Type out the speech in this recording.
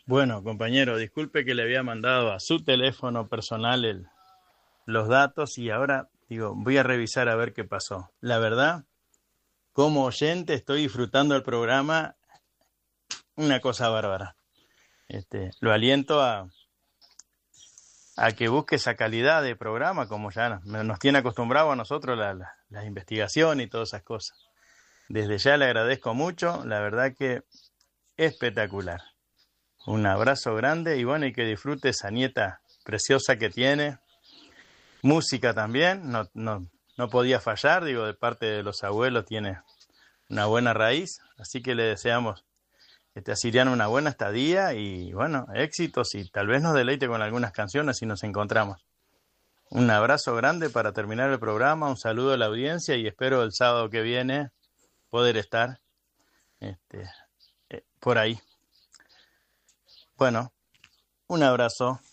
Bueno, compañero, disculpe que le había mandado a su teléfono personal los datos y ahora digo, voy a revisar a ver qué pasó. La verdad, como oyente estoy disfrutando el programa, una cosa bárbara. Lo aliento a que busque esa calidad de programa, como ya nos tiene acostumbrado a nosotros la investigación y todas esas cosas. Desde ya le agradezco mucho, la verdad que espectacular. Un abrazo grande y bueno, y que disfrute esa nieta preciosa que tiene. Música también, no podía fallar, digo, de parte de los abuelos tiene una buena raíz, así que le deseamos a Siriana una buena estadía y bueno, éxitos y tal vez nos deleite con algunas canciones si nos encontramos. Un abrazo grande para terminar el programa, un saludo a la audiencia y espero el sábado que viene poder estar por ahí. Bueno, un abrazo.